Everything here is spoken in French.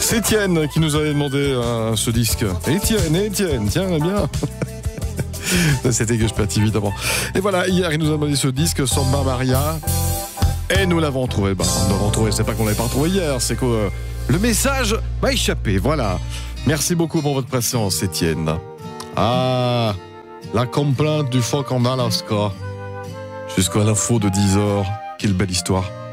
C'est Étienne qui nous avait demandé ce disque. Étienne, tiens, bien. C'était que je pâtis, évidemment. Et voilà, hier, il nous a demandé ce disque, Samba Maria. Et nous l'avons trouvé. Nous l'avons trouvé, c'est pas qu'on l'avait pas retrouvé hier, c'est que le message m'a échappé. Voilà. Merci beaucoup pour votre présence, Étienne. Ah, la complainte du phoque en Alaska. Jusqu'à l'info de 10h. Quelle belle histoire.